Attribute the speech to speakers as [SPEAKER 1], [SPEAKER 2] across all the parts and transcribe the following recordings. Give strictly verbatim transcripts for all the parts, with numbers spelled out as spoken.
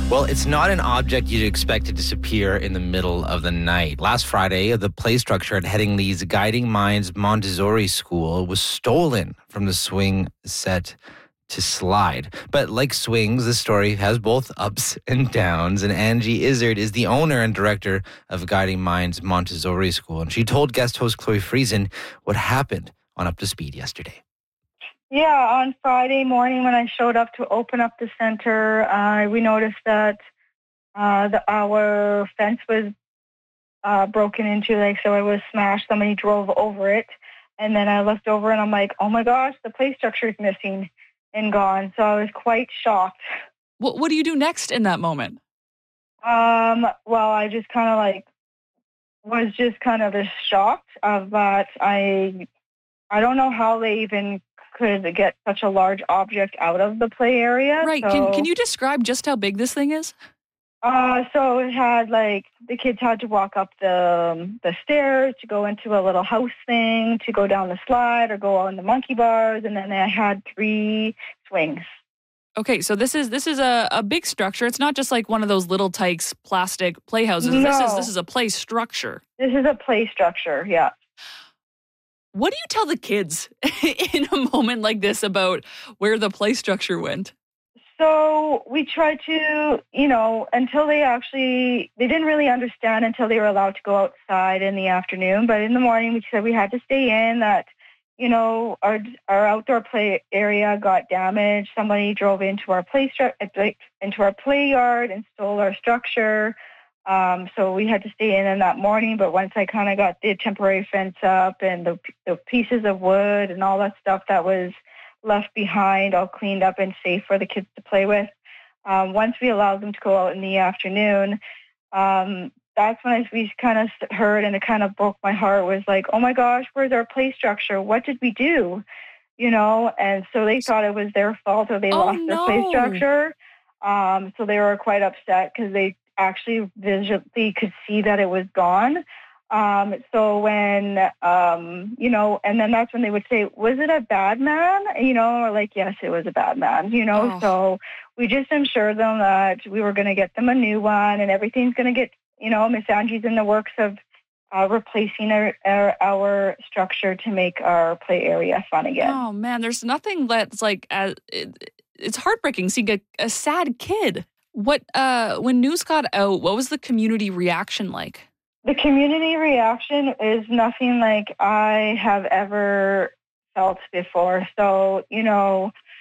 [SPEAKER 1] Well, it's not an object you'd expect to disappear in the middle of the night. Last Friday, the play structure at Headingley's Guiding Minds Montessori School was stolen from the swing set to slide. But like swings, this story has both ups and downs. And Angie Izzard is the owner and director of Guiding Minds Montessori School. And she told guest host Chloe Friesen what happened on Up to Speed yesterday.
[SPEAKER 2] Yeah, on Friday morning when I showed up to open up the center, uh, we noticed that uh, the, our fence was uh, broken into, like, so it was smashed. Somebody drove over it, and then I looked over and I'm like, oh my gosh, the play structure is missing and gone. So I was quite shocked.
[SPEAKER 3] What What do you do next in that moment?
[SPEAKER 2] Um, well, I just kind of like was just kind of shocked of that. I I don't know how they even could get such a large object out of the play area.
[SPEAKER 3] Right.
[SPEAKER 2] So,
[SPEAKER 3] Can Can you describe just how big this thing is?
[SPEAKER 2] Uh, so it had like the kids had to walk up the um, the stairs to go into a little house thing, to go down the slide or go on the monkey bars, and then they had three swings.
[SPEAKER 3] Okay, so this is this is a, a big structure. It's not just like one of those little Tykes plastic playhouses.
[SPEAKER 2] No.
[SPEAKER 3] This is this is a play structure.
[SPEAKER 2] This is a play structure, yeah.
[SPEAKER 3] What do you tell the kids in a moment like this about where the play structure went?
[SPEAKER 2] So we tried to, you know, until they actually, they didn't really understand until they were allowed to go outside in the afternoon. But in the morning, we said we had to stay in, that, you know, our our outdoor play area got damaged. Somebody drove into our play stru- into our play yard and stole our structure. Um, so we had to stay in in that morning. But once I kind of got the temporary fence up and the, the pieces of wood and all that stuff that was left behind, all cleaned up and safe for the kids to play with, um, once we allowed them to go out in the afternoon, um, that's when I, we kind of heard, and it kind of broke my heart, was like, oh my gosh, where's our play structure? What did we do? You know, and so they thought it was their fault, or they
[SPEAKER 3] Oh,
[SPEAKER 2] lost
[SPEAKER 3] no.
[SPEAKER 2] their play structure. Um, so they were quite upset because they actually visually could see that it was gone. Um, so when, um, you know, and then that's when they would say, was it a bad man? You know, or like, yes, it was a bad man, you know.
[SPEAKER 3] Oh.
[SPEAKER 2] So we just ensured them that we were going to get them a new one, and everything's going to get, you know, Miss Angie's in the works of uh, replacing our, our, our structure to make our play area fun again.
[SPEAKER 3] Oh, man, there's nothing that's like, uh, it, it's heartbreaking seeing a, a sad kid. What, uh, when news got out, what was the community reaction like?
[SPEAKER 2] The community reaction is nothing like I have ever felt before. So, you know,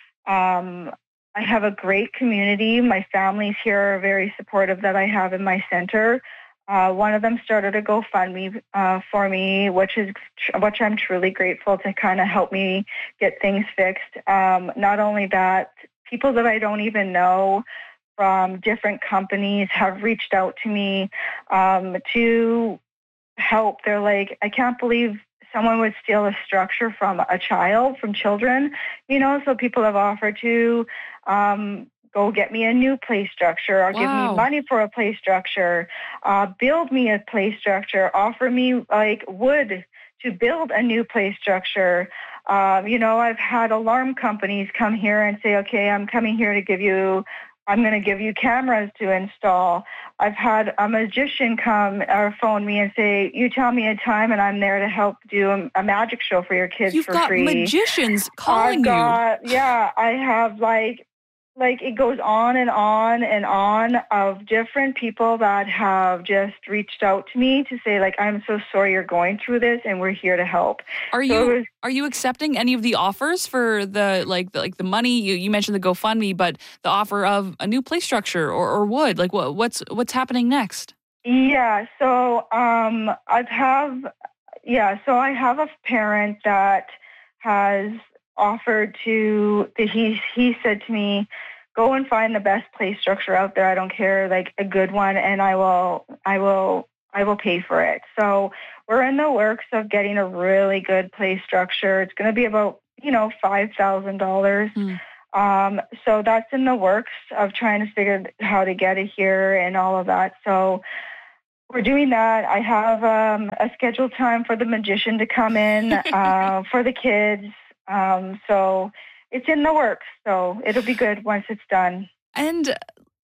[SPEAKER 2] um, I have a great community. My families here are very supportive that I have in my center. Uh, one of them started a GoFundMe uh, for me, which is which I'm truly grateful to kind of help me get things fixed. Um, not only that, people that I don't even know from different companies have reached out to me um, to help. They're like, I can't believe someone would steal a structure from a child, from children, you know, so people have offered to um, go get me a new play structure, or
[SPEAKER 3] Wow.
[SPEAKER 2] give me money for a play structure, uh, build me a play structure, offer me like wood to build a new play structure. Um, you know, I've had alarm companies come here and say, okay, I'm coming here to give you I'm going to give you cameras to install. I've had a magician come or phone me and say, you tell me a time and I'm there to help do a, a magic show for your kids
[SPEAKER 3] You've
[SPEAKER 2] for
[SPEAKER 3] got
[SPEAKER 2] free.
[SPEAKER 3] magicians calling
[SPEAKER 2] I've got, you. Yeah, I have like, like it goes on and on and on of different people that have just reached out to me to say, like, I'm so sorry you're going through this and we're here to help.
[SPEAKER 3] Are
[SPEAKER 2] So
[SPEAKER 3] you
[SPEAKER 2] it was-
[SPEAKER 3] are you accepting any of the offers for the like the, like the money? You, you mentioned the GoFundMe, but the offer of a new play structure or, or wood. Like what what's what's happening next?
[SPEAKER 2] Yeah, so um, I have, yeah, so I have a parent that has offered to, he he said to me, go and find the best play structure out there. I don't care, like a good one, and I will, I will, I will pay for it. So we're in the works of getting a really good play structure. It's going to be about, you know, five thousand dollars.
[SPEAKER 3] Mm.
[SPEAKER 2] Um, so that's in the works of trying to figure how to get it here and all of that. So we're doing that. I have um, a scheduled time for the magician to come in uh, for the kids. Um, so it's in the works. So it'll be good once it's done.
[SPEAKER 3] And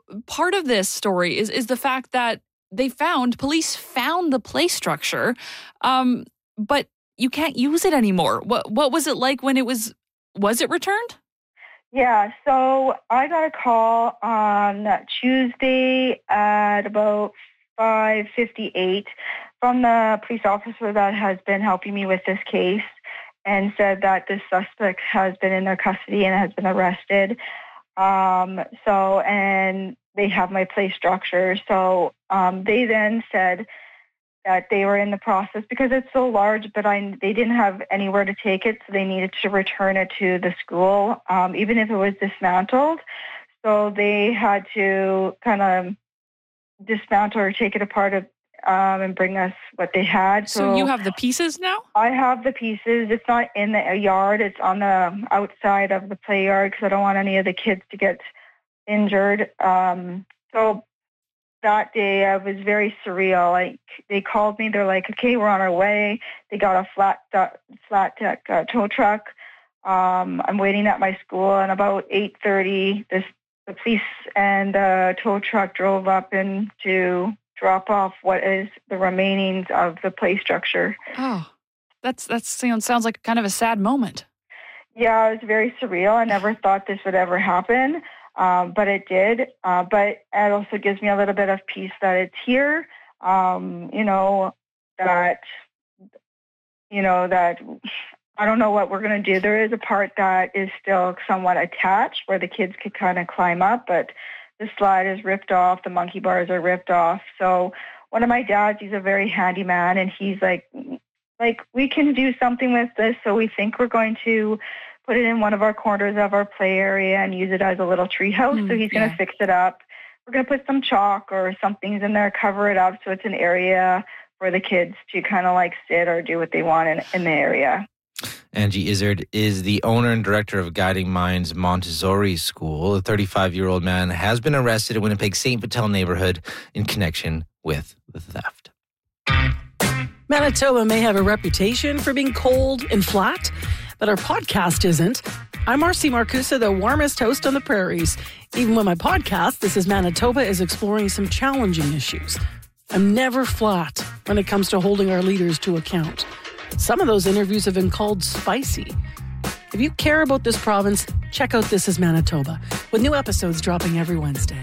[SPEAKER 3] part of this story is is the fact that they found, police found the play structure, um, but you can't use it anymore. What what was it like when it was, was it returned?
[SPEAKER 2] Yeah, so I got a call on Tuesday at about five fifty-eight from the police officer that has been helping me with this case, and said that this suspect has been in their custody and has been arrested. Um, so, and they have my play structure. So um, they then said that they were in the process, because it's so large, but I they didn't have anywhere to take it, so they needed to return it to the school, um, even if it was dismantled. So they had to kind of dismantle or take it apart of, um, and bring us what they had.
[SPEAKER 3] So, so you have the pieces now?
[SPEAKER 2] I have the pieces. It's not in the yard. It's on the outside of the play yard, because I don't want any of the kids to get injured. Um, so that day I was very surreal. Like, they called me. They're like, okay, we're on our way. They got a flat flat deck uh, tow truck. Um, I'm waiting at my school, and about eight thirty, this the police and the tow truck drove up and to drop off what is the remainings of the play structure.
[SPEAKER 3] Oh, that's that sounds sounds like kind of a sad moment.
[SPEAKER 2] Yeah, it was very surreal. I never thought this would ever happen. Um, but it did. Uh, but it also gives me a little bit of peace that it's here. Um, you know, that, you know, that I don't know what we're going to do. There is a part that is still somewhat attached where the kids could kind of climb up, but the slide is ripped off. The monkey bars are ripped off. So one of my dads, he's a very handy man, and he's like, like, we can do something with this. So we think we're going to put it in one of our corners of our play area and use it as a little tree house. Mm, so he's going to yeah. fix it up. We're going to put some chalk or some things in there, cover it up so it's an area for the kids to kind of like sit or do what they want in, in the area.
[SPEAKER 1] Angie Izzard is the owner and director of Guiding Minds Montessori School. A thirty-five-year-old man has been arrested in Winnipeg's Saint Vital neighborhood in connection with the theft.
[SPEAKER 4] Manitoba may have a reputation for being cold and flat, but our podcast isn't. I'm Marcy Marcusa, the warmest host on the prairies. Even when my podcast, This is Manitoba, is exploring some challenging issues. I'm never flat when it comes to holding our leaders to account. Some of those interviews have been called spicy. If you care about this province, check out This is Manitoba, with new episodes dropping every Wednesday.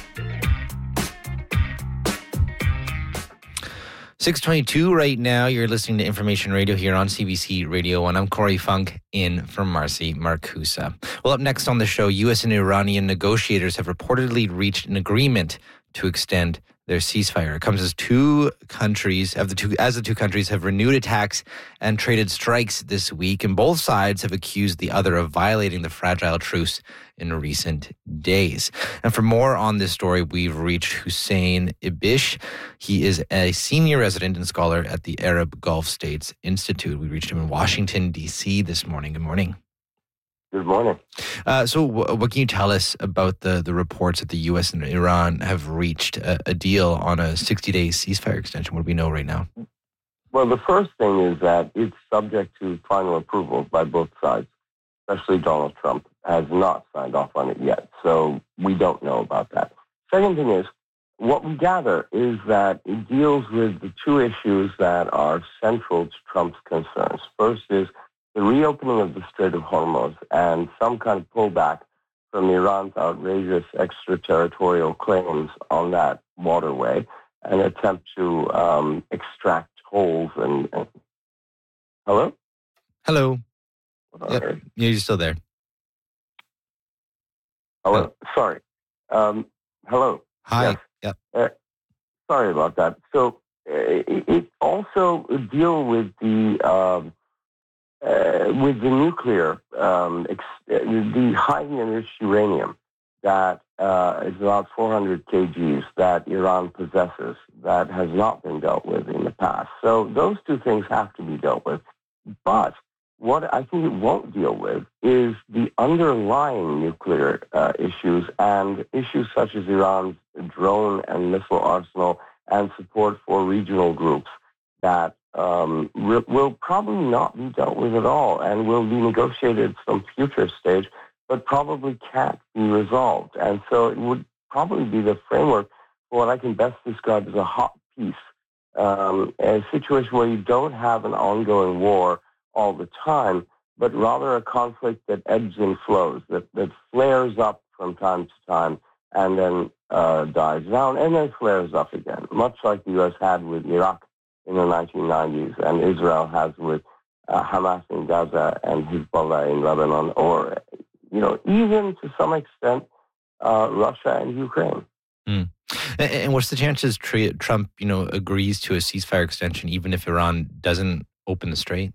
[SPEAKER 1] six twenty-two right now. You're listening to Information Radio here on C B C Radio one. I'm Corey Funk, in for Marcy Marcusa. Well, up next on the show, U S and Iranian negotiators have reportedly reached an agreement to extend their ceasefire. It comes as two countries, of the two, as the two countries have renewed attacks and traded strikes this week, and both sides have accused the other of violating the fragile truce in recent days. And for more on this story, we've reached Hussein Ibish. He is a senior resident and scholar at the Arab Gulf States Institute. We reached him in Washington, D C this morning. Good morning.
[SPEAKER 5] Good morning.
[SPEAKER 1] Uh, so w- what can you tell us about the, the reports that the U S and Iran have reached a, a deal on a sixty-day ceasefire extension? What do we know right now?
[SPEAKER 5] Well, the first thing is that it's subject to final approval by both sides, especially Donald Trump has not signed off on it yet, so we don't know about that. Second thing is, what we gather is that it deals with the two issues that are central to Trump's concerns. First is the reopening of the Strait of Hormuz and some kind of pullback from Iran's outrageous extraterritorial claims on that waterway, an attempt to um, extract holes and, and... Hello?
[SPEAKER 1] Hello.
[SPEAKER 5] Yep.
[SPEAKER 1] Yeah, you're still there.
[SPEAKER 5] Hello? Oh. Sorry. Um, hello?
[SPEAKER 1] Hi.
[SPEAKER 5] Yes.
[SPEAKER 1] Yep.
[SPEAKER 5] Uh, sorry about that. So uh, it, it also deal with the... Um, Uh, with the nuclear, um, ex- the highly enriched uranium that uh, is about four hundred kilograms that Iran possesses that has not been dealt with in the past. So those two things have to be dealt with. But what I think it won't deal with is the underlying nuclear uh, issues and issues such as Iran's drone and missile arsenal and support for regional groups that Um, will probably not be dealt with at all and will be negotiated at some future stage, but probably can't be resolved. And so it would probably be the framework for what I can best describe as a hot peace, um, a situation where you don't have an ongoing war all the time, but rather a conflict that ebbs and flows, that, that flares up from time to time and then uh, dies down and then flares up again, much like the U S had with Iraq in the nineteen nineties and Israel has with uh, Hamas in Gaza and Hezbollah in Lebanon, or, you know, even to some extent, uh, Russia and Ukraine.
[SPEAKER 1] Mm. And, and what's the chances Trump, you know, agrees to a ceasefire extension even if Iran doesn't open the strait?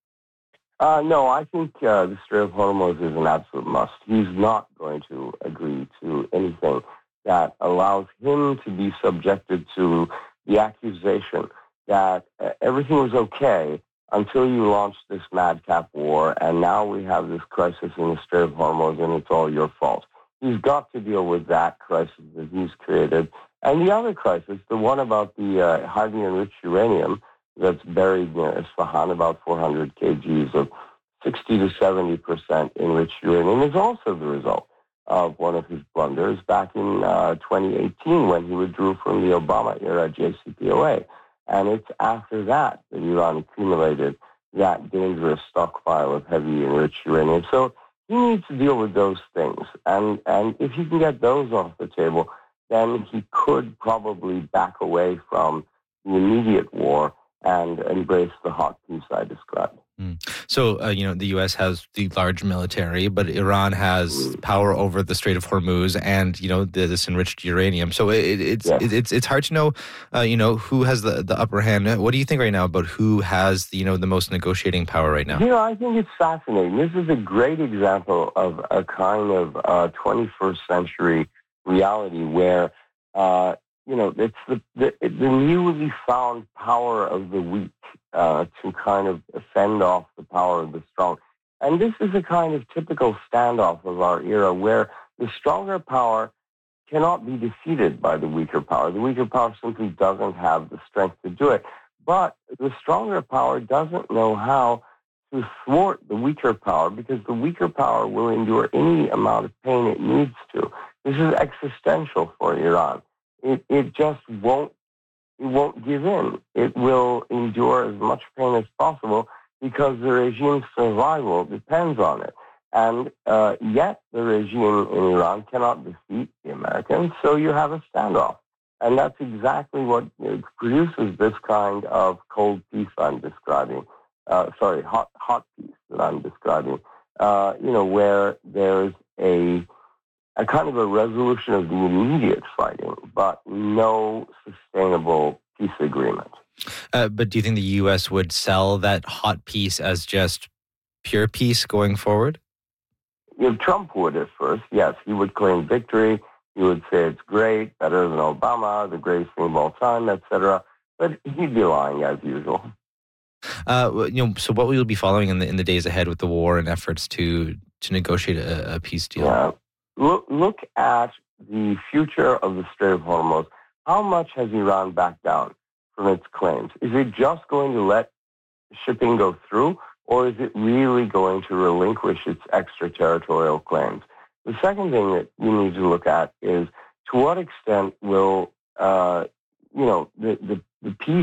[SPEAKER 5] Uh, no, I think uh, the Strait of Hormuz is an absolute must. He's not going to agree to anything that allows him to be subjected to the accusation that uh, everything was okay until you launched this madcap war, and now we have this crisis in the Strait of Hormuz, and it's all your fault. He's got to deal with that crisis that he's created. And the other crisis, the one about the uh, highly enriched uranium, that's buried near Isfahan, about four hundred kilograms of sixty to seventy percent enriched uranium, is also the result of one of his blunders back in uh, twenty eighteen when he withdrew from the Obama-era J C P O A. And it's after that that Iran accumulated that dangerous stockpile of heavy enriched uranium. So he needs to deal with those things. And, and if he can get those off the table, then he could probably back away from the immediate war and embrace the hot peace I described.
[SPEAKER 1] Mm. So, uh, you know, the U S has the large military, but Iran has power over the Strait of Hormuz and, you know, the, this enriched uranium. So it, it's, yes. it, it's it's hard to know, uh, you know, who has the, the upper hand. What do you think right now about who has, you know, the most negotiating power right now?
[SPEAKER 5] You know, I think it's fascinating. This is a great example of a kind of uh, twenty-first century reality where, uh, you know, it's the, the, the newly found power of the weak uh, to kind of fend off the power of the strong. And this is a kind of typical standoff of our era where the stronger power cannot be defeated by the weaker power. The weaker power simply doesn't have the strength to do it. But the stronger power doesn't know how to thwart the weaker power because the weaker power will endure any amount of pain it needs to. This is existential for Iran. It it just won't it won't give in. It will endure as much pain as possible because the regime's survival depends on it. And uh, yet the regime in Iran cannot defeat the Americans, so you have a standoff. And that's exactly what produces this kind of cold peace I'm describing. Uh, sorry, hot hot peace that I'm describing. Uh, you know, where there's a a kind of a resolution of the immediate fighting, but no sustainable peace agreement.
[SPEAKER 1] Uh, but do you think the U S would sell that hot peace as just pure peace going forward?
[SPEAKER 5] If Trump would at first, yes. He would claim victory. He would say it's great, better than Obama, the greatest thing of all time, et cetera. But he'd be lying as usual.
[SPEAKER 1] Uh, you know, so what will you be following in the in the days ahead with the war and efforts to to negotiate a, a peace deal?
[SPEAKER 5] Yeah. Look, look at the future of the Strait of Hormuz. How much has Iran backed down from its claims? Is it just going to let shipping go through, or is it really going to relinquish its extraterritorial claims? The second thing that you need to look at is to what extent will, uh, you know, the, the, the peace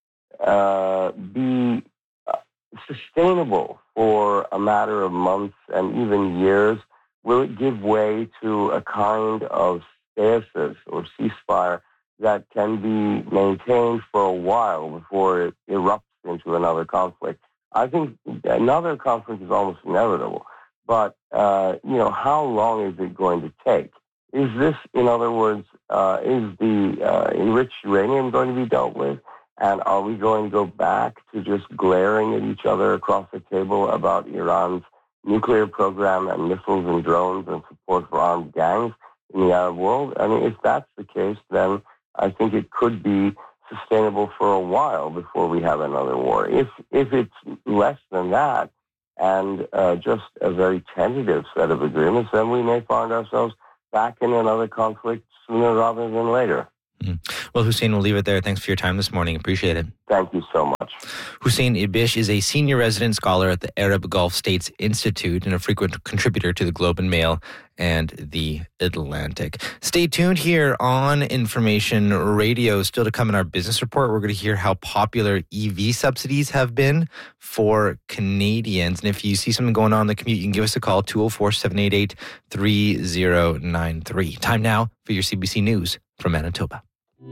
[SPEAKER 5] uh, be sustainable for a matter of months and even years? Will it give way to a kind of stasis or ceasefire that can be maintained for a while before it erupts into another conflict? I think another conflict is almost inevitable. But, uh, you know, how long is it going to take? Is this, in other words, uh, is the uh, enriched uranium going to be dealt with? And are we going to go back to just glaring at each other across the table about Iran's nuclear program and missiles and drones and support for armed gangs in the Arab world? I mean, if that's the case, then I think it could be sustainable for a while before we have another war. If if it's less than that and uh, just a very tentative set of agreements, then we may find ourselves back in another conflict sooner rather than later.
[SPEAKER 1] Mm. Well, Hussein, we'll leave it there. Thanks for your time this morning. Appreciate it.
[SPEAKER 5] Thank you so much.
[SPEAKER 1] Hussein Ibish is a senior resident scholar at the Arab Gulf States Institute and a frequent contributor to the Globe and Mail and the Atlantic. Stay tuned here on Information Radio. Still to come in our business report, we're going to hear how popular E V subsidies have been for Canadians. And if you see something going on in the commute, you can give us a call, two oh four, seven eight eight, three oh nine three. Time now for your C B C News from Manitoba.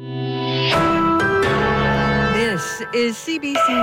[SPEAKER 6] This is C B C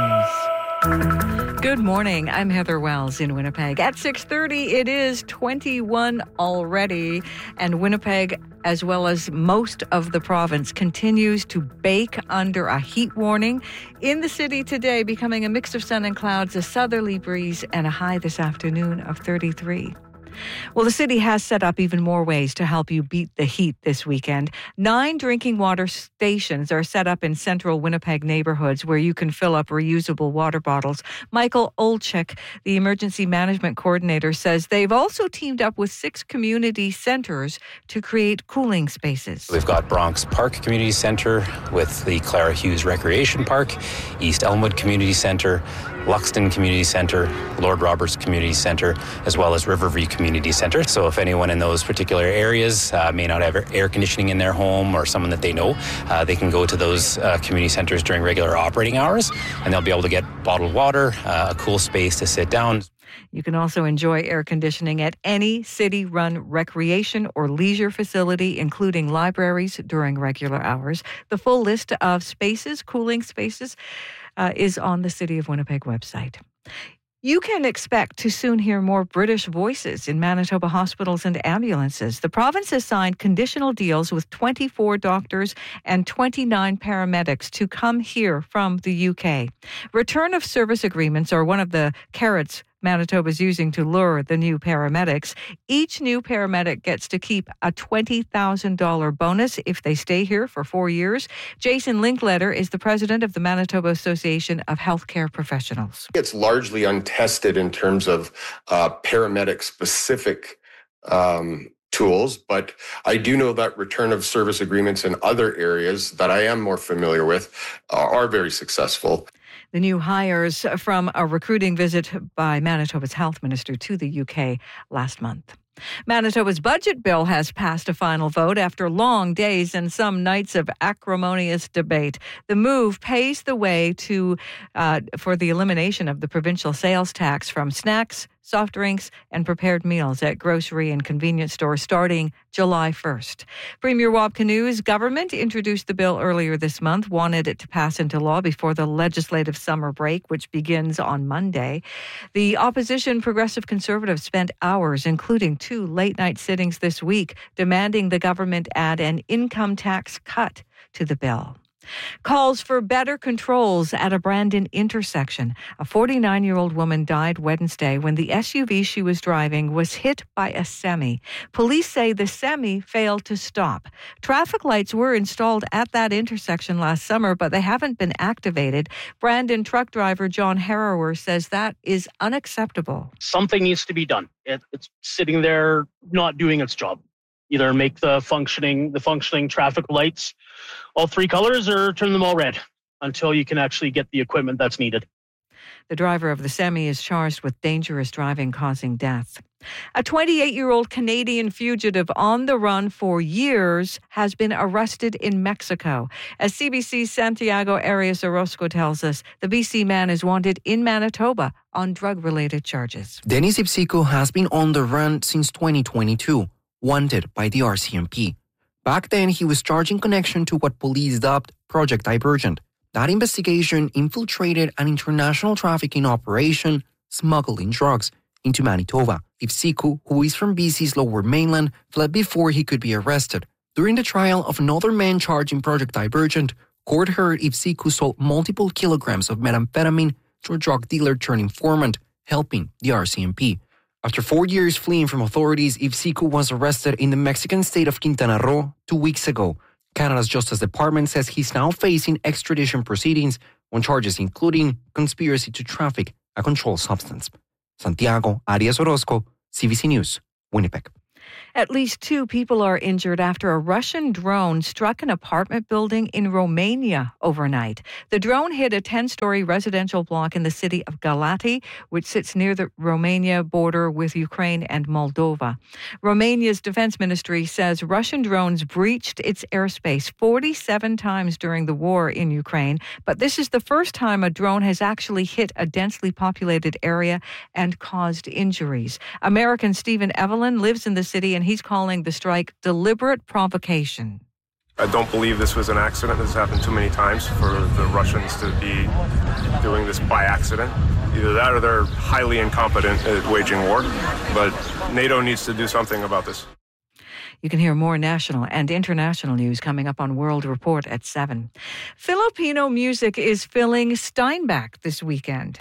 [SPEAKER 6] News. Good morning. I'm Heather Wells in Winnipeg. At six thirty, it is twenty-one already, and Winnipeg, as well as most of the province, continues to bake under a heat warning. In the city today, becoming a mix of sun and clouds, a southerly breeze, and a high this afternoon of thirty-three. Well, the city has set up even more ways to help you beat the heat this weekend. Nine drinking water stations are set up in central Winnipeg neighborhoods where you can fill up reusable water bottles. Michael Olchik, the emergency management coordinator, says they've also teamed up with six community centers to create cooling spaces.
[SPEAKER 7] We've got Bronx Park Community Center with the Clara Hughes Recreation Park, East Elmwood Community Center, Luxton Community Center, Lord Roberts Community Center, as well as Riverview Community Center. So if anyone in those particular areas uh, may not have air conditioning in their home or someone that they know, uh, they can go to those uh, community centers during regular operating hours, and they'll be able to get bottled water, uh, a cool space to sit down.
[SPEAKER 6] You can also enjoy air conditioning at any city-run recreation or leisure facility, including libraries, during regular hours. The full list of spaces, cooling spaces, uh, is on the City of Winnipeg website. You can expect to soon hear more British voices in Manitoba hospitals and ambulances. The province has signed conditional deals with twenty-four doctors and twenty-nine paramedics to come here from the U K. Return of service agreements are one of the carrots Manitoba's using to lure the new paramedics. Each new paramedic gets to keep a twenty thousand dollars bonus if they stay here for four years. Jason Linkletter is the president of the Manitoba Association of Healthcare Professionals.
[SPEAKER 8] It's largely untested in terms of uh, paramedic-specific um, tools, but I do know that return of service agreements in other areas that I am more familiar with uh, are very successful.
[SPEAKER 6] The new hires from a recruiting visit by Manitoba's health minister to the U K last month. Manitoba's budget bill has passed a final vote after long days and some nights of acrimonious debate. The move paves the way to uh, for the elimination of the provincial sales tax from snacks, soft drinks, and prepared meals at grocery and convenience stores starting July first. Premier Wab Kinew's government introduced the bill earlier this month, wanted it to pass into law before the legislative summer break, which begins on Monday. The opposition Progressive Conservatives spent hours, including two late-night sittings this week, demanding the government add an income tax cut to the bill. Calls for better controls at a Brandon intersection. A forty-nine-year-old woman died Wednesday when the S U V she was driving was hit by a semi. Police say the semi failed to stop. Traffic lights were installed at that intersection last summer, but they haven't been activated. Brandon truck driver John Harrower says that is unacceptable.
[SPEAKER 9] Something needs to be done. It, it's sitting there not doing its job. Either make the functioning the functioning traffic lights all three colors or turn them all red until you can actually get the equipment that's needed.
[SPEAKER 6] The driver of the semi is charged with dangerous driving causing death. A twenty-eight-year-old Canadian fugitive on the run for years has been arrested in Mexico. As C B C's Santiago Arias Orozco tells us, the B C man is wanted in Manitoba on drug-related charges.
[SPEAKER 10] Denis Ipsico has been on the run since twenty twenty-two. Wanted by the R C M P. Back then, he was charged in connection to what police dubbed Project Divergent. That investigation infiltrated an international trafficking operation smuggling drugs into Manitoba. Ipsico, who is from B C's Lower Mainland, fled before he could be arrested. During the trial of another man charged in Project Divergent, court heard Ipsico sold multiple kilograms of methamphetamine to a drug dealer turned informant, helping the R C M P. After four years fleeing from authorities, Ipsico was arrested in the Mexican state of Quintana Roo two weeks ago. Canada's Justice Department says he's now facing extradition proceedings on charges including conspiracy to traffic a controlled substance. Santiago Arias Orozco, C B C News, Winnipeg.
[SPEAKER 6] At least two people are injured after a Russian drone struck an apartment building in Romania overnight. The drone hit a ten-story residential block in the city of Galati, which sits near the Romania border with Ukraine and Moldova. Romania's defense ministry says Russian drones breached its airspace forty-seven times during the war in Ukraine, but this is the first time a drone has actually hit a densely populated area and caused injuries. American Stephen Evelyn lives in the city, and he's calling the strike deliberate provocation.
[SPEAKER 11] I don't believe this was an accident. This has happened too many times for the Russians to be doing this by accident. Either that or they're highly incompetent at waging war. But NATO needs to do something about this.
[SPEAKER 6] You can hear more national and international news coming up on World Report at seven. Filipino music is filling Steinbach this weekend.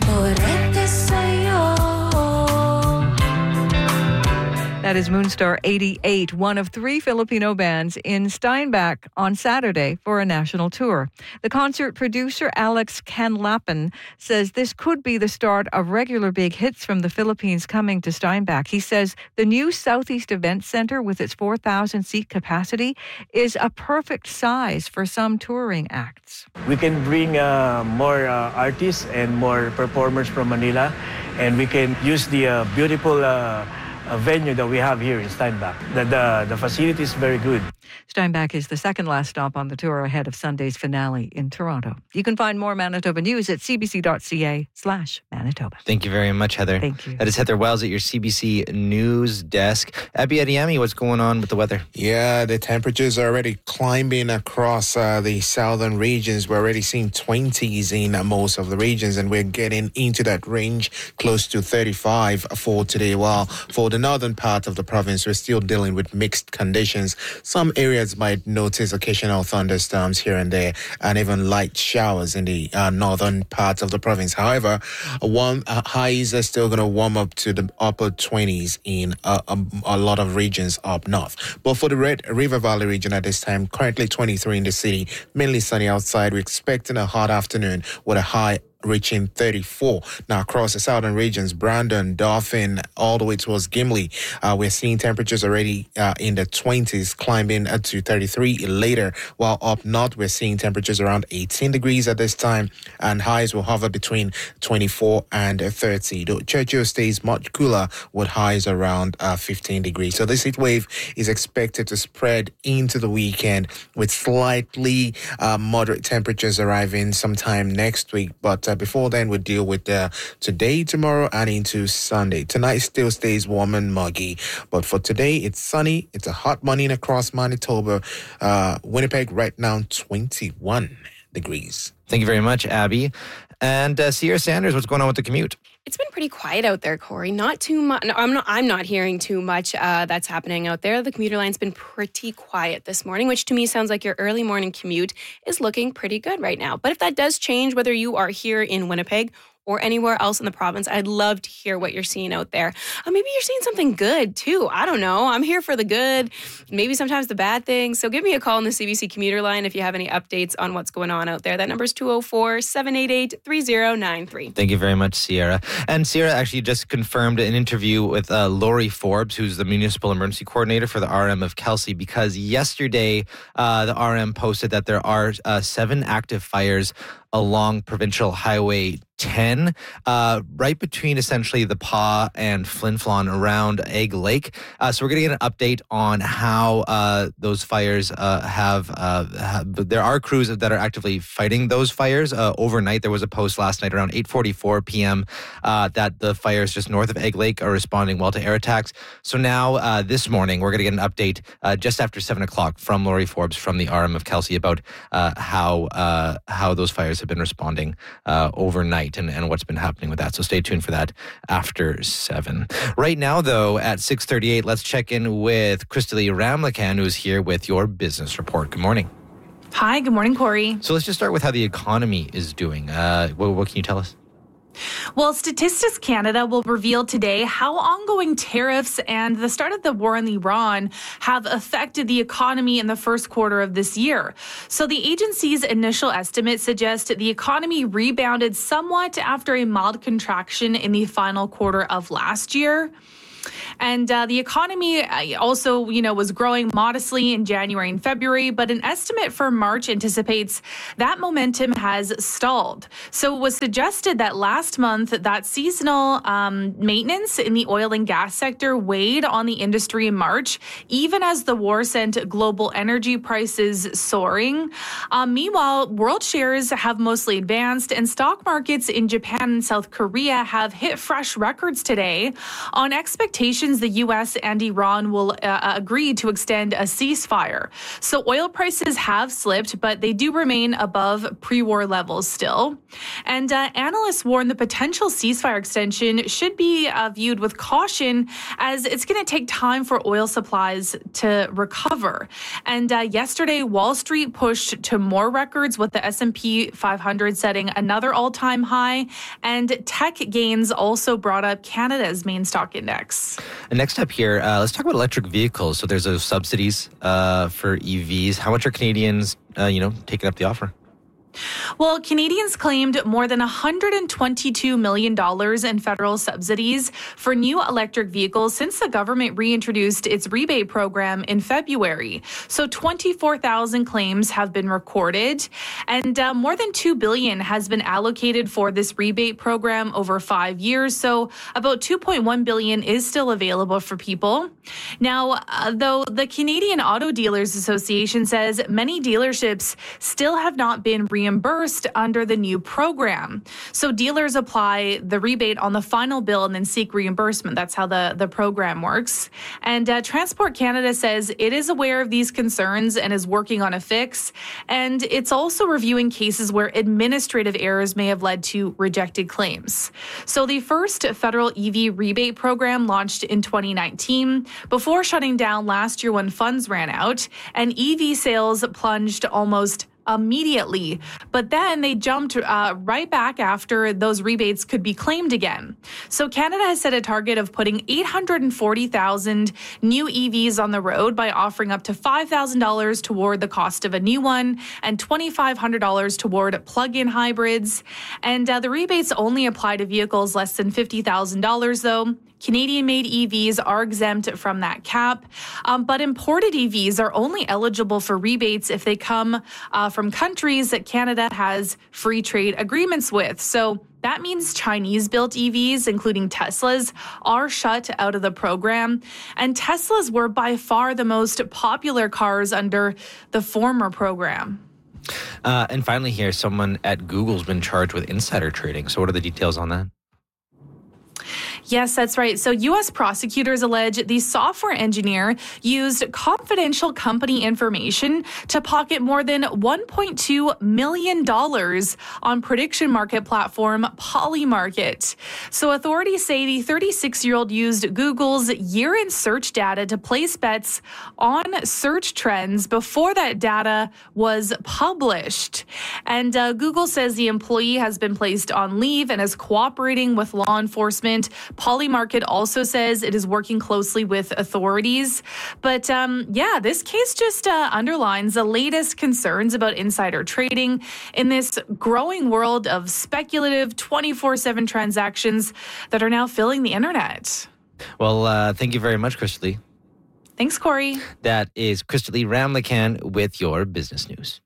[SPEAKER 6] That is Moonstar eighty-eight, one of three Filipino bands in Steinbach on Saturday for a national tour. The concert producer Alex Canlapan says this could be the start of regular big hits from the Philippines coming to Steinbach. He says the new Southeast Event Center with its four thousand seat capacity is a perfect size for some touring acts.
[SPEAKER 12] We can bring uh, more uh, artists and more performers from Manila, and we can use the uh, beautiful uh, a venue that we have here in Steinbach. The, the, the facility is very good.
[SPEAKER 6] Steinbach is the second last stop on the tour ahead of Sunday's finale in Toronto. You can find more Manitoba news at cbc.ca slash Manitoba.
[SPEAKER 1] Thank you very much, Heather.
[SPEAKER 6] Thank you.
[SPEAKER 1] That is Heather Wells at your C B C News Desk. Abby Adiyami, what's going on with the weather?
[SPEAKER 13] Yeah, the temperatures are already climbing across uh, the southern regions. We're already seeing twenties in uh, most of the regions, and we're getting into that range close to thirty-five for today. While for the northern part of the province, we're still dealing with mixed conditions. Some areas might notice occasional thunderstorms here and there, and even light showers in the uh, northern parts of the province. However, warm, uh, highs are still going to warm up to the upper twenties in uh, a, a lot of regions up north. But for the Red River Valley region at this time, currently twenty-three in the city, mainly sunny outside. We're expecting a hot afternoon with a high reaching thirty-four. Now, across the southern regions, Brandon, Dauphin, all the way towards Gimli, uh, we're seeing temperatures already uh, in the twenties, climbing up to thirty-three later. While up north, we're seeing temperatures around eighteen degrees at this time, and highs will hover between twenty-four and thirty. Though Churchill stays much cooler with highs around uh, fifteen degrees. So this heat wave is expected to spread into the weekend with slightly uh, moderate temperatures arriving sometime next week. But uh, before then, we'll deal with uh, today, tomorrow, and into Sunday. Tonight still stays warm and muggy. But for today, it's sunny. It's a hot morning across Manitoba. Uh, Winnipeg right now, twenty-one degrees.
[SPEAKER 1] Thank you very much, Abby. And uh, Sierra Sanders, what's going on with the commute?
[SPEAKER 14] It's been pretty quiet out there, Corey. Not too much. No, I'm not. I'm not hearing too much uh, that's happening out there. The commuter line's been pretty quiet this morning, which to me sounds like your early morning commute is looking pretty good right now. But if that does change, whether you are here in Winnipeg or anywhere else in the province, I'd love to hear what you're seeing out there. Uh, maybe you're seeing something good too. I don't know. I'm here for the good, maybe sometimes the bad things. So give me a call on the C B C commuter line if you have any updates on what's going on out there. That number is two oh four, seven eight eight, three oh nine three.
[SPEAKER 1] Thank you very much, Sierra. And Sierra actually just confirmed an interview with uh, Lori Forbes, who's the Municipal Emergency Coordinator for the R M of Kelsey, because yesterday uh, the R M posted that there are uh, seven active fires along Provincial Highway ten, uh, right between essentially the Pas and Flin Flon around Egg Lake. Uh, so we're going to get an update on how uh, those fires uh, have, uh, have, there are crews that are actively fighting those fires. Uh, overnight, there was a post last night around eight forty-four p.m. Uh, that the fires just north of Egg Lake are responding well to air attacks. So now uh, this morning, we're going to get an update uh, just after seven o'clock from Lori Forbes from the R M of Kelsey about uh, how, uh, how those fires have been responding uh, overnight and, and what's been happening with that. So stay tuned for that after seven. Right now, though, at six thirty-eight, let's check in with Crystalie Ramlakan, who's here with your business report. Good morning.
[SPEAKER 15] Hi, good morning, Corey.
[SPEAKER 1] So let's just start with how the economy is doing. Uh, what, what can you tell us?
[SPEAKER 15] Well, Statistics Canada will reveal today how ongoing tariffs and the start of the war in Iran have affected the economy in the first quarter of this year. So the agency's initial estimate suggests the economy rebounded somewhat after a mild contraction in the final quarter of last year. And uh, the economy also, you know, was growing modestly in January and February, but an estimate for March anticipates that momentum has stalled. So it was suggested that last month that seasonal um, maintenance in the oil and gas sector weighed on the industry in March, even as the war sent global energy prices soaring. Um, meanwhile, world shares have mostly advanced, and stock markets in Japan and South Korea have hit fresh records today on expectations the U S and Iran will uh, agree to extend a ceasefire. So oil prices have slipped, but they do remain above pre-war levels still. And uh, analysts warn the potential ceasefire extension should be uh, viewed with caution, as it's going to take time for oil supplies to recover. And uh, yesterday, Wall Street pushed to more records, with the S and P five hundred setting another all-time high. And tech gains also brought up Canada's main stock index.
[SPEAKER 1] And next up here, uh, let's talk about electric vehicles. So there's those subsidies uh, for E Vs. How much are Canadians, uh, you know, taking up the offer?
[SPEAKER 15] Well, Canadians claimed more than one hundred twenty-two million dollars in federal subsidies for new electric vehicles since the government reintroduced its rebate program in February. So twenty-four thousand claims have been recorded, and uh, more than two billion dollars has been allocated for this rebate program over five years. So about two point one billion dollars is still available for people. Now, uh, though the Canadian Auto Dealers Association says many dealerships still have not been reimbursed reimbursed under the new program. So dealers apply the rebate on the final bill and then seek reimbursement. That's how the, the program works. And uh, Transport Canada says it is aware of these concerns and is working on a fix. And it's also reviewing cases where administrative errors may have led to rejected claims. So the first federal E V rebate program launched in twenty nineteen before shutting down last year when funds ran out, and E V sales plunged almost immediately. But then they jumped uh, right back after those rebates could be claimed again. So Canada has set a target of putting eight hundred forty thousand new E Vs on the road by offering up to five thousand dollars toward the cost of a new one and two thousand five hundred dollars toward plug-in hybrids. And uh, the rebates only apply to vehicles less than fifty thousand dollars, though. Canadian-made E Vs are exempt from that cap, um, but imported E Vs are only eligible for rebates if they come uh, from countries that Canada has free trade agreements with. So that means Chinese-built E Vs, including Teslas, are shut out of the program. And Teslas were by far the most popular cars under the former program.
[SPEAKER 1] Uh, and finally here, someone at Google's been charged with insider trading. So what are the details on that?
[SPEAKER 15] Yes, that's right. So U S prosecutors allege the software engineer used confidential company information to pocket more than one point two million dollars on prediction market platform Polymarket. So authorities say the thirty-six-year-old used Google's year-end search data to place bets on search trends before that data was published. And uh, Google says the employee has been placed on leave and is cooperating with law enforcement. Polymarket also says it is working closely with authorities. But um, yeah, this case just uh, underlines the latest concerns about insider trading in this growing world of speculative twenty-four seven transactions that are now filling the internet.
[SPEAKER 1] Well, uh, thank you very much, Crystal Lee.
[SPEAKER 15] Thanks, Corey.
[SPEAKER 1] That is Crystal Lee Ramlakan with your business news.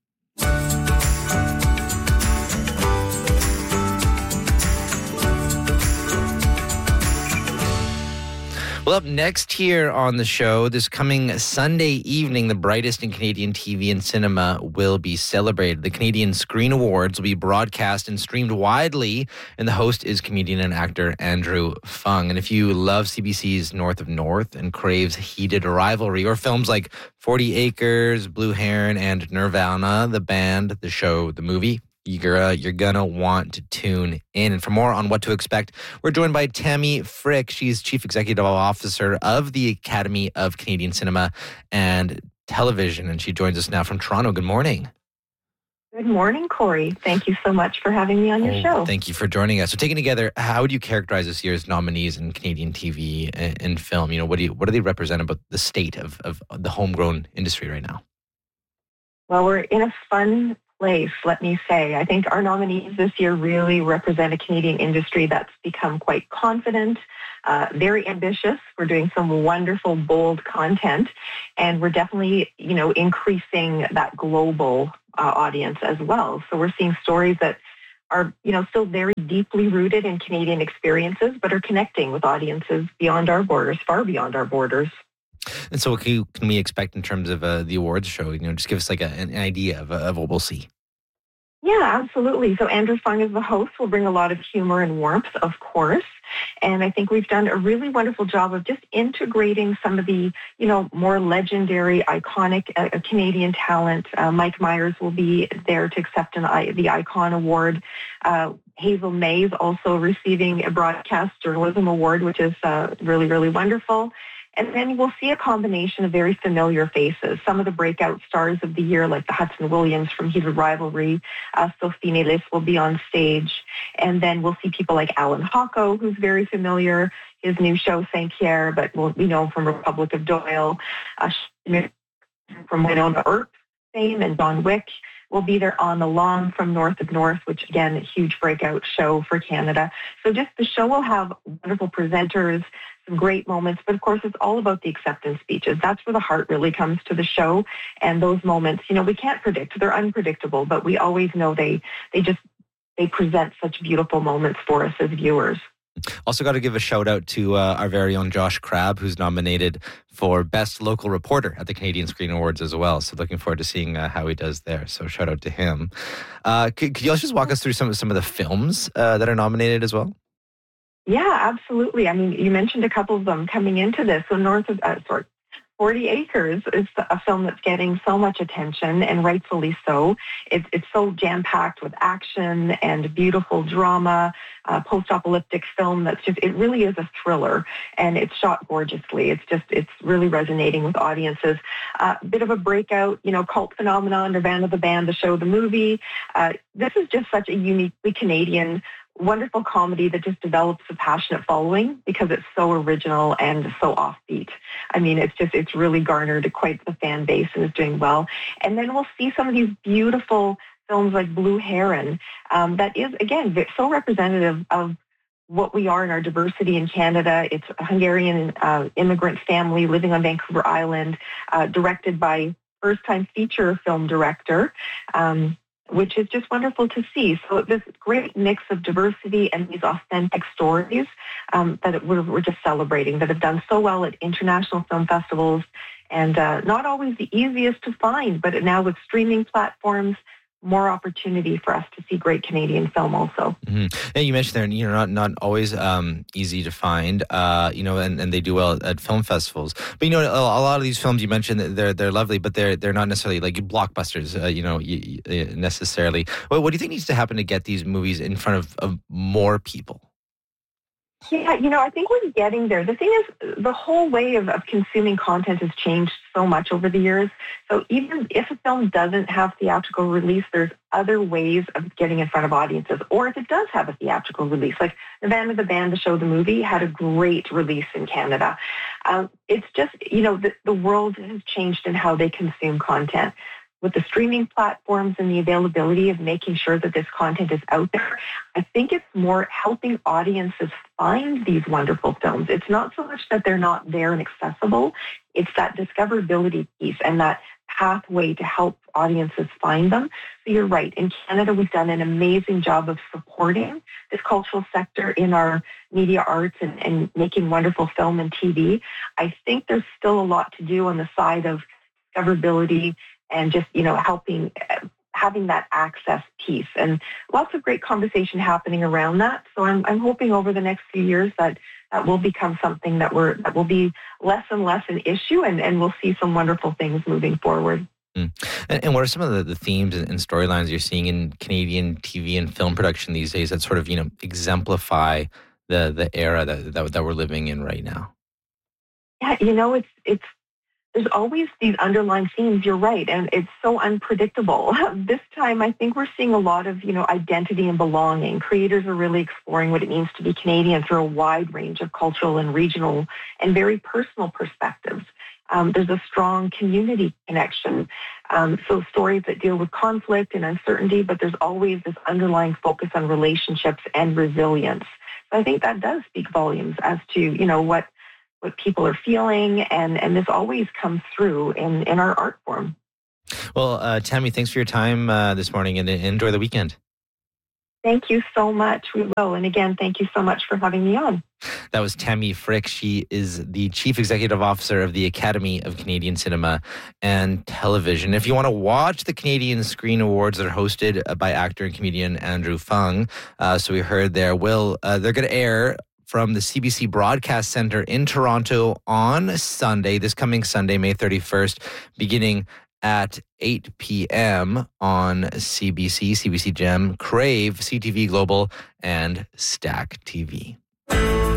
[SPEAKER 1] Well, up next here on the show, this coming Sunday evening, the brightest in Canadian T V and cinema will be celebrated. The Canadian Screen Awards will be broadcast and streamed widely, and the host is comedian and actor Andrew Fung. And if you love C B C's North of North and craves heated rivalry, or films like forty acres, Blue Heron, and Nirvana, the band, the show, the movie, You're, uh, you're gonna want to tune in. And for more on what to expect, we're joined by Tammy Frick. She's Chief Executive Officer of the Academy of Canadian Cinema and Television, and she joins us now from Toronto. Good morning.
[SPEAKER 16] Good morning, Corey. Thank you so much for having me on your
[SPEAKER 1] oh,
[SPEAKER 16] show.
[SPEAKER 1] Thank you for joining us. So, taken together, how would you characterize this year's nominees in Canadian T V and, and film? You know, what do you, what do they represent about the state of, of the homegrown industry right now?
[SPEAKER 16] Well, we're in a fun place, let me say. I think our nominees this year really represent a Canadian industry that's become quite confident, uh, very ambitious. We're doing some wonderful, bold content, and we're definitely, you know, increasing that global uh, audience as well. So we're seeing stories that are, you know, still very deeply rooted in Canadian experiences, but are connecting with audiences beyond our borders, far beyond our borders.
[SPEAKER 1] And so what can, you, can we expect in terms of uh, the awards show? You know, just give us like a, an idea of, of what we'll see.
[SPEAKER 16] Yeah, absolutely. So Andrew Fung as the host will bring a lot of humor and warmth, of course. And I think we've done a really wonderful job of just integrating some of the, you know, more legendary, iconic uh, Canadian talent. Uh, Mike Myers will be there to accept an, I, the Icon Award. Uh, Hazel May is also receiving a Broadcast Journalism Award, which is uh, really, really wonderful. And then we'll see a combination of very familiar faces. Some of the breakout stars of the year, like the Hudson Williams from Heated Rivalry, uh, Sophie Nélis will be on stage. And then we'll see people like Alan Hocko, who's very familiar, his new show, Saint Pierre, but we'll, we know him from Republic of Doyle, uh, from Winona Earp fame, and Don Wick will be there on the lawn from North of North, which, again, a huge breakout show for Canada. So just the show will have wonderful presenters, some great moments, but of course it's all about the acceptance speeches. That's where the heart really comes to the show. And those moments, you know, we can't predict. They're unpredictable, but we always know they they just they present such beautiful moments for us as viewers.
[SPEAKER 1] Also got to give a shout out to uh, our very own Josh Crabb, who's nominated for Best Local Reporter at the Canadian Screen Awards as well. So looking forward to seeing uh, how he does there. So shout out to him. Uh, could, could you also just walk us through some, some of the films uh, that are nominated as well?
[SPEAKER 16] Yeah, absolutely. I mean, you mentioned a couple of them coming into this. So North of, uh, sorry, forty acres is a film that's getting so much attention, and rightfully so. It's, it's so jam-packed with action and beautiful drama, uh, post-apocalyptic film that's just, it really is a thriller, and it's shot gorgeously. It's just, it's really resonating with audiences. A uh, bit of a breakout, you know, cult phenomenon, Nirvana the band, the show, the movie. Uh, this is just such a uniquely Canadian wonderful comedy that just develops a passionate following because it's so original and so offbeat. I mean, it's just, it's really garnered quite the fan base and is doing well. And then we'll see some of these beautiful films like Blue Heron um, that is, again, so representative of what we are in our diversity in Canada. It's a Hungarian uh, immigrant family living on Vancouver Island, uh, directed by first-time feature film director, um, which is just wonderful to see. So this great mix of diversity and these authentic stories um, that we're, we're just celebrating, that have done so well at international film festivals, and uh, not always the easiest to find, but now with streaming platforms, more opportunity for us to see great Canadian film also.
[SPEAKER 1] Mm-hmm. And you mentioned there, you know, not not always um, easy to find, uh, you know, and, and they do well at film festivals. But you know, a, a lot of these films you mentioned, they're they're lovely, but they're they're not necessarily like blockbusters, uh, you know, necessarily. What, what do you think needs to happen to get these movies in front of, of more people?
[SPEAKER 16] Yeah, you know, I think we're getting there. The thing is, the whole way of, of consuming content has changed so much over the years. So even if a film doesn't have theatrical release, there's other ways of getting in front of audiences. Or if it does have a theatrical release, like Nirvana the band, the show, the movie, had a great release in Canada. Um, it's just, you know, the, the world has changed in how they consume content. With the streaming platforms and the availability of making sure that this content is out there, I think it's more helping audiences find these wonderful films. It's not so much that they're not there and accessible. It's that discoverability piece and that pathway to help audiences find them. So you're right. In Canada, we've done an amazing job of supporting this cultural sector in our media arts and, and making wonderful film and T V. I think there's still a lot to do on the side of discoverability and just, you know, helping, having that access piece, and lots of great conversation happening around that. So I'm, I'm hoping over the next few years that that will become something that we're, that will be less and less an issue, and, and we'll see some wonderful things moving forward.
[SPEAKER 1] Mm. And, and what are some of the, the themes and, and storylines you're seeing in Canadian T V and film production these days that sort of, you know, exemplify the, the era that, that, that we're living in right now?
[SPEAKER 16] Yeah, you know, it's, it's, there's always these underlying themes, you're right, and it's so unpredictable. This time, I think we're seeing a lot of, you know, identity and belonging. Creators are really exploring what it means to be Canadian through a wide range of cultural and regional and very personal perspectives. Um, there's a strong community connection. Um, so stories that deal with conflict and uncertainty, but there's always this underlying focus on relationships and resilience. So I think that does speak volumes as to, you know, what what people are feeling, and, and this always comes through in, in our art form.
[SPEAKER 1] Well, uh, Tammy, thanks for your time uh, this morning, and enjoy the weekend.
[SPEAKER 16] Thank you so much. We will. And again, thank you so much for having me on.
[SPEAKER 1] That was Tammy Frick. She is the Chief Executive Officer of the Academy of Canadian Cinema and Television. If you want to watch the Canadian Screen Awards that are hosted by actor and comedian Andrew Fung, uh, so we heard there, Will, uh, they're going to air from the C B C Broadcast Centre in Toronto on Sunday, this coming Sunday, May thirty-first, beginning at eight p.m. on C B C, C B C Gem, Crave, C T V Global, and Stack T V.